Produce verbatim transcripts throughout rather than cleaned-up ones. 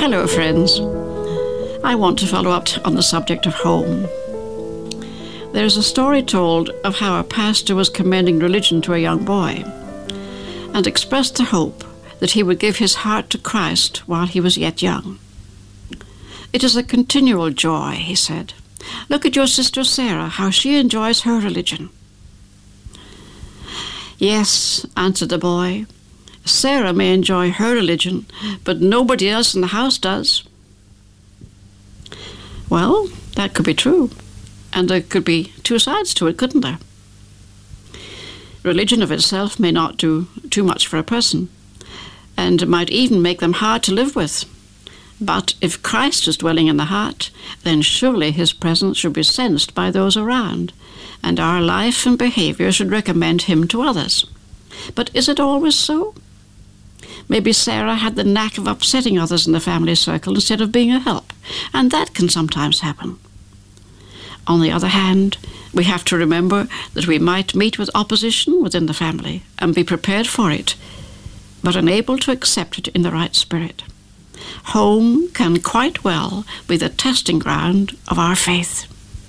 Hello, friends. I want to follow up on the subject of home. There is a story told of how a pastor was commending religion to a young boy and expressed the hope that he would give his heart to Christ while he was yet young. "It is a continual joy," he said. "Look at your sister Sarah, how she enjoys her religion." "Yes," answered the boy, "Sarah may enjoy her religion, but nobody else in the house does." Well, that could be true, and there could be two sides to it, couldn't there? Religion of itself may not do too much for a person, and might even make them hard to live with. But if Christ is dwelling in the heart, then surely his presence should be sensed by those around, and our life and behavior should recommend him to others. But is it always so? Maybe Sarah had the knack of upsetting others in the family circle instead of being a help, and that can sometimes happen. On the other hand, we have to remember that we might meet with opposition within the family and be prepared for it, but unable to accept it in the right spirit. Home can quite well be the testing ground of our faith.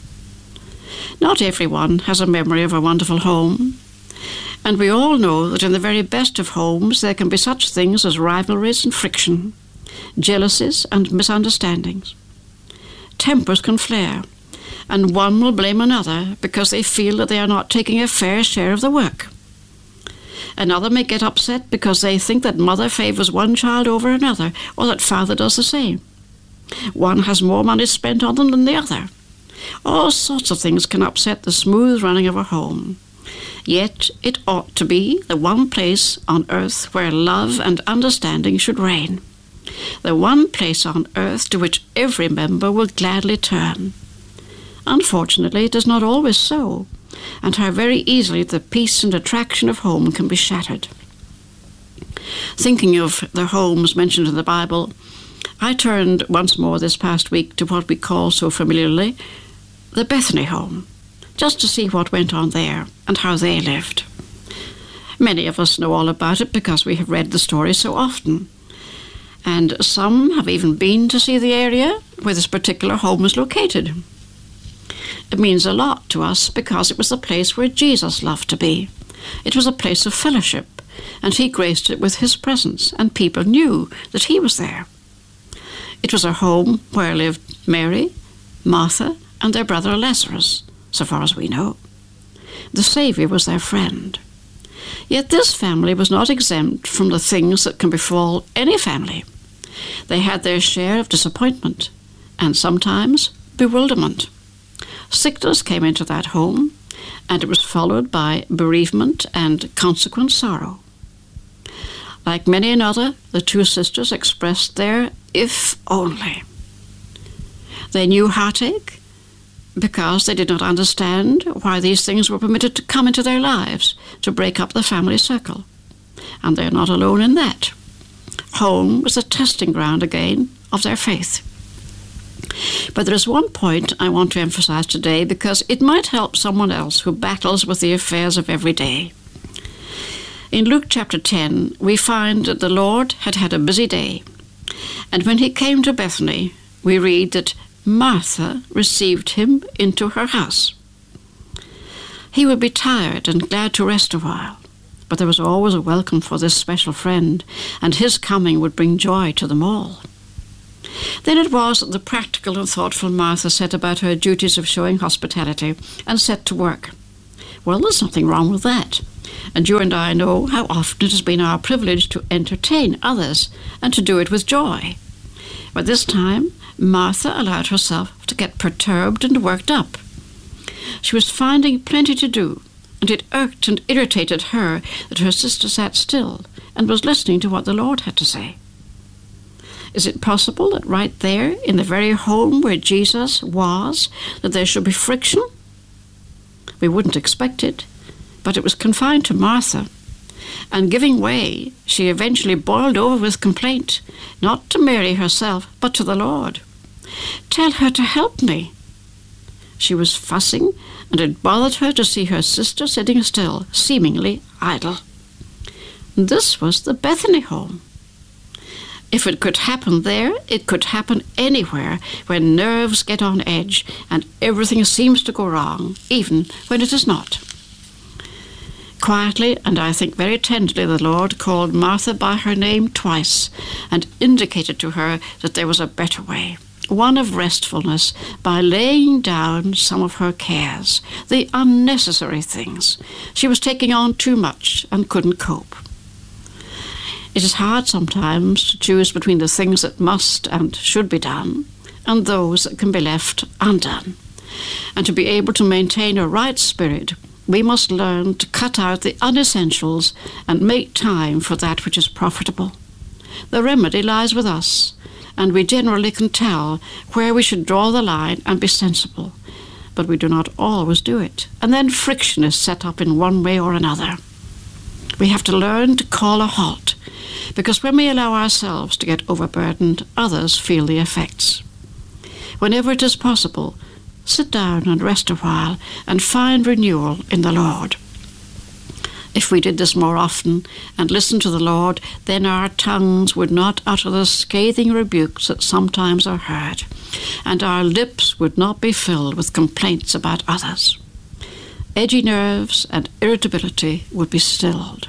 Not everyone has a memory of a wonderful home, and we all know that in the very best of homes there can be such things as rivalries and friction, jealousies and misunderstandings. Tempers can flare, and one will blame another because they feel that they are not taking a fair share of the work. Another may get upset because they think that mother favors one child over another, or that father does the same. One has more money spent on them than the other. All sorts of things can upset the smooth running of a home. Yet it ought to be the one place on earth where love and understanding should reign. The one place on earth to which every member will gladly turn. Unfortunately, it is not always so, and how very easily the peace and attraction of home can be shattered. Thinking of the homes mentioned in the Bible, I turned once more this past week to what we call so familiarly the Bethany home, just to see what went on there and how they lived. Many of us know all about it because we have read the story so often, and some have even been to see the area where this particular home was located. It means a lot to us because it was the place where Jesus loved to be. It was a place of fellowship, and he graced it with his presence, and people knew that he was there. It was a home where lived Mary, Martha, and their brother Lazarus, so far as we know. The Saviour was their friend. Yet this family was not exempt from the things that can befall any family. They had their share of disappointment, and sometimes bewilderment. Sickness came into that home, and it was followed by bereavement and consequent sorrow. Like many another, the two sisters expressed their "if only." They knew heartache because they did not understand why these things were permitted to come into their lives, to break up the family circle. And they are not alone in that. Home was a testing ground again of their faith. But there is one point I want to emphasize today because it might help someone else who battles with the affairs of every day. In Luke chapter ten, we find that the Lord had had a busy day, and when he came to Bethany, we read that Martha received him into her house. He would be tired and glad to rest a while, but there was always a welcome for this special friend, and his coming would bring joy to them all. Then it was that the practical and thoughtful Martha set about her duties of showing hospitality and set to work. Well, there's nothing wrong with that, and you and I know how often it has been our privilege to entertain others and to do it with joy. But this time, Martha allowed herself to get perturbed and worked up. She was finding plenty to do, and it irked and irritated her that her sister sat still and was listening to what the Lord had to say. Is it possible that right there, in the very home where Jesus was, that there should be friction? We wouldn't expect it, but it was confined to Martha. And giving way, she eventually boiled over with complaint, not to Mary herself, but to the Lord. "Tell her to help me." She was fussing, and it bothered her to see her sister sitting still, seemingly idle. This was the Bethany home. If it could happen there, it could happen anywhere when nerves get on edge and everything seems to go wrong, even when it is not. Quietly, and I think very tenderly, the Lord called Martha by her name twice and indicated to her that there was a better way, one of restfulness, by laying down some of her cares, the unnecessary things. She was taking on too much and couldn't cope. It is hard sometimes to choose between the things that must and should be done and those that can be left undone. And to be able to maintain a right spirit, we must learn to cut out the unessentials and make time for that which is profitable. The remedy lies with us, and we generally can tell where we should draw the line and be sensible, but we do not always do it, and then friction is set up in one way or another. We have to learn to call a halt, because when we allow ourselves to get overburdened, others feel the effects. Whenever it is possible, sit down and rest a while and find renewal in the Lord. If we did this more often and listened to the Lord, then our tongues would not utter the scathing rebukes that sometimes are heard, and our lips would not be filled with complaints about others. Edgy nerves and irritability would be stilled.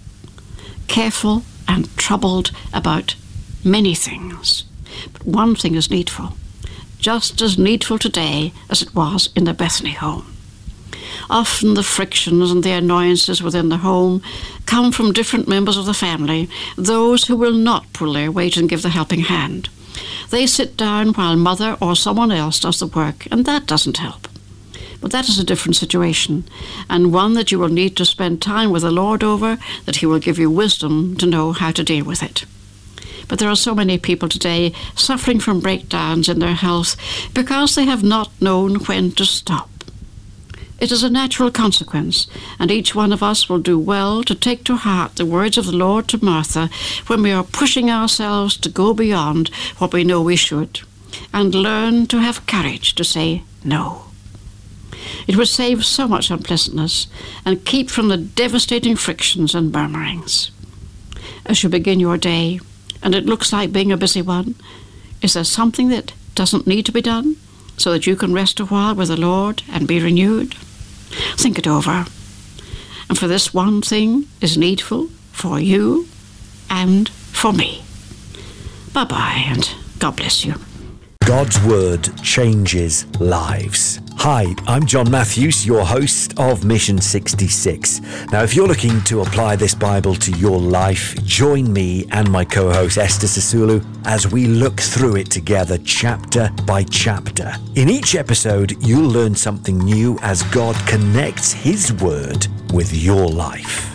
Careful and troubled about many things, but one thing is needful, just as needful today as it was in the Bethany home. Often the frictions and the annoyances within the home come from different members of the family, those who will not pull their weight and give the helping hand. They sit down while mother or someone else does the work, and that doesn't help. But that is a different situation, and one that you will need to spend time with the Lord over, that He will give you wisdom to know how to deal with it. But there are so many people today suffering from breakdowns in their health because they have not known when to stop. It is a natural consequence, and each one of us will do well to take to heart the words of the Lord to Martha when we are pushing ourselves to go beyond what we know we should, and learn to have courage to say no. It would save so much unpleasantness and keep from the devastating frictions and murmurings. As you begin your day, and it looks like being a busy one, is there something that doesn't need to be done so that you can rest a while with the Lord and be renewed? Think it over. And for this one thing is needful for you and for me. Bye-bye, and God bless you. God's Word changes lives. Hi, I'm John Matthews, your host of Mission sixty-six. Now, if you're looking to apply this Bible to your life, join me and my co-host Esther Sisulu as we look through it together chapter by chapter. In each episode, you'll learn something new as God connects His Word with your life.